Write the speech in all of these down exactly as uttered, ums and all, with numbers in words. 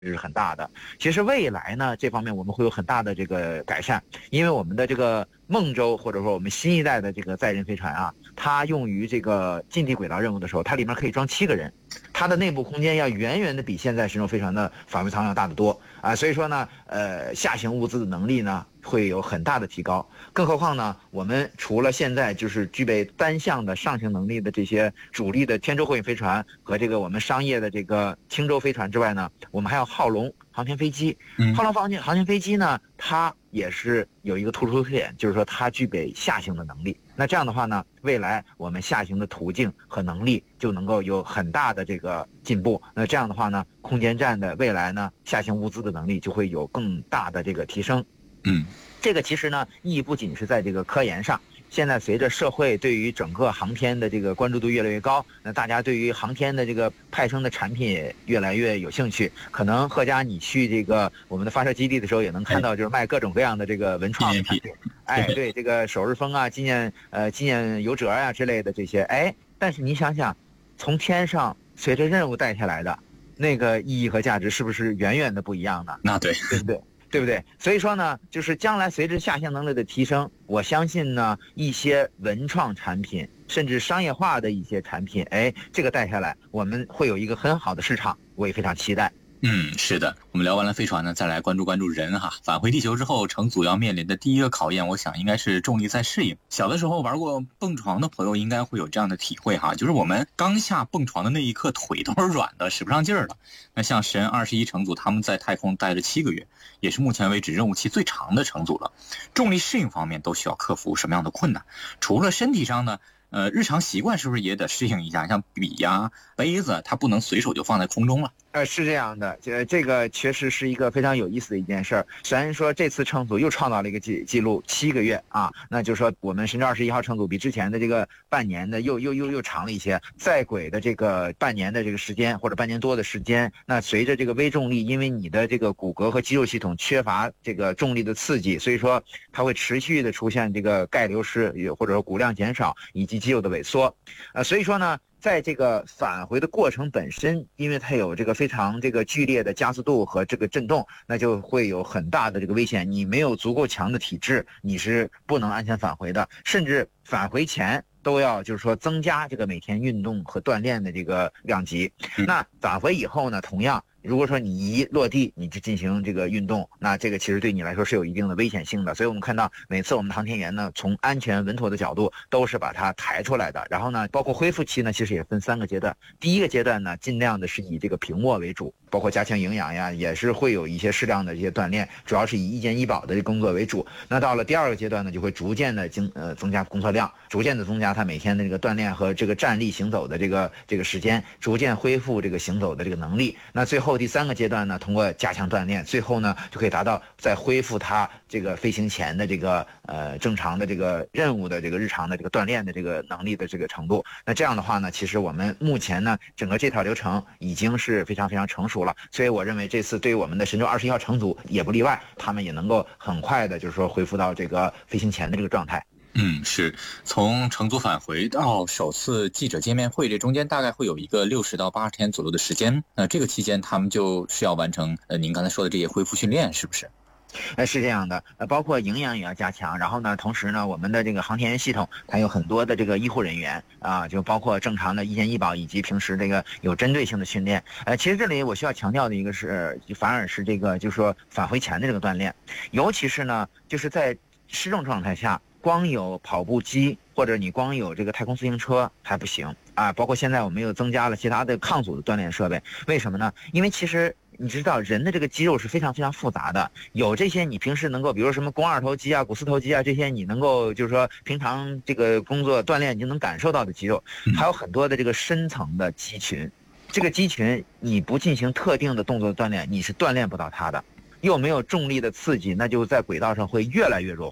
是很大的。其实未来呢，这方面我们会有很大的这个改善，因为我们的这个梦舟或者说我们新一代的这个载人飞船啊，它用于这个近地轨道任务的时候，它里面可以装七个人，它的内部空间要远远的比现在神舟飞船的反位舱要大得多啊，所以说呢，呃，下行物资的能力呢会有很大的提高。更何况呢，我们除了现在就是具备单向的上行能力的这些主力的天舟货运飞船和这个我们商业的这个轻舟飞船之外呢，我们还有浩龙航天飞机。浩龙航天航天飞机呢，它也是有一个突出特点，就是说它具备下行的能力。那这样的话呢，未来我们下行的途径和能力就能够有很大的这个进步。那这样的话呢，空间站的未来呢，下行物资的能力就会有更大的这个提升。 嗯， 这个其实呢，意义不仅是在这个科研上。现在随着社会对于整个航天的这个关注度越来越高，那大家对于航天的这个派生的产品也越来越有兴趣。可能贺佳你去这个我们的发射基地的时候，也能看到就是卖各种各样的这个文创产品。哎，对，这个首日风啊、纪念呃纪念游折啊之类的这些，哎，但是你想想，从天上随着任务带下来的那个意义和价值，是不是远远的不一样呢？ 那对， 对不对？对不对？所以说呢，就是将来随着下行能力的提升，我相信呢，一些文创产品甚至商业化的一些产品，哎，这个带下来，我们会有一个很好的市场，我也非常期待。 嗯，是的，我们聊完了飞船呢，再来关注关注人哈。返回地球之后，乘组要面临的第一个考验，我想应该是重力再适应。小的时候玩过蹦床的朋友应该会有这样的体会哈，就是我们刚下蹦床的那一刻，腿都是软的，使不上劲儿了。那像神二十一乘组，他们在太空待了七个月，也是目前为止任务期最长的乘组了。重力适应方面都需要克服什么样的困难？除了身体上呢？呃，日常习惯是不是也得适应一下？像笔呀、杯子，它不能随手就放在空中了。 呃，是这样的，这这个确实是一个非常有意思的一件事儿。虽然说这次乘组又创造了一个记记录，七个月啊，那就是说我们神舟二十一号乘组比之前的这个半年的又又又又长了一些。在轨的这个半年的这个时间或者半年多的时间，那随着这个微重力，因为你的这个骨骼和肌肉系统缺乏这个重力的刺激，所以说它会持续的出现这个钙流失，或者说骨量减少以及肌肉的萎缩。呃，所以说呢。在这个返回的过程本身，因为它有这个非常这个剧烈的加速度和这个震动，那就会有很大的这个危险。你没有足够强的体质，你是不能安全返回的。甚至返回前都要就是说增加这个每天运动和锻炼的这个量级。那返回以后呢，同样。如果说你一落地你就进行这个运动，那这个其实对你来说是有一定的危险性的。所以我们看到每次我们的航天员呢，从安全稳妥的角度都是把它抬出来的。然后呢，包括恢复期呢，其实也分三个阶段。第一个阶段呢，尽量的是以这个平卧为主，包括加强营养呀，也是会有一些适量的这些锻炼，主要是以医健医保的这工作为主。那到了第二个阶段呢，就会逐渐的增呃增加工作量，逐渐的增加他每天的这个锻炼和这个站立行走的这个这个时间，逐渐恢复这个行走的这个能力。那最后第三个阶段呢，通过加强锻炼，最后呢就可以达到在恢复他这个飞行前的这个呃正常的这个任务的这个日常的这个锻炼的这个能力的这个程度。那这样的话呢，其实我们目前呢整个这套流程已经是非常非常成熟了，所以我认为这次对于我们的神舟二十一号乘组也不例外，他们也能够很快的就是说恢复到这个飞行前的这个状态。 嗯，是从乘组返回到首次记者见面会，这中间大概会有一个六十到八十天左右的时间。那、呃、这个期间他们就是要完成呃您刚才说的这些恢复训练，是不是？ 呃，是这样的，呃，包括营养也要加强，然后呢，同时呢，我们的这个航天员系统它有很多的这个医护人员啊，就包括正常的医健医保以及平时这个有针对性的训练。呃，其实这里我需要强调的一个是，反而是这个就是说返回前的这个锻炼，尤其是呢，就是在失重状态下。光有跑步机或者你光有这个太空自行车还不行啊，包括现在我们又增加了其他的抗阻的锻炼设备。为什么呢？因为其实你知道人的这个肌肉是非常非常复杂的，有这些你平时能够比如什么肱二头肌啊、股四头肌啊，这些你能够就是说平常这个工作锻炼你就能感受到的肌肉，还有很多的这个深层的肌群，这个肌群你不进行特定的动作锻炼，你是锻炼不到它的，又没有重力的刺激，那就在轨道上会越来越弱化。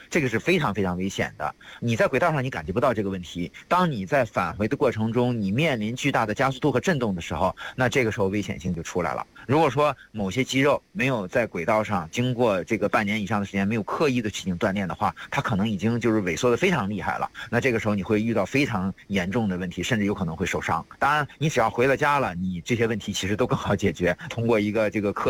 这个是非常非常危险的。你在轨道上你感觉不到这个问题，当你在返回的过程中，你面临巨大的加速度和震动的时候，那这个时候危险性就出来了。如果说某些肌肉没有在轨道上经过这个半年以上的时间，没有刻意的进行锻炼的话，它可能已经就是萎缩的非常厉害了。那这个时候你会遇到非常严重的问题，甚至有可能会受伤。当然，你只要回了家了，你这些问题其实都更好解决，通过一个这个科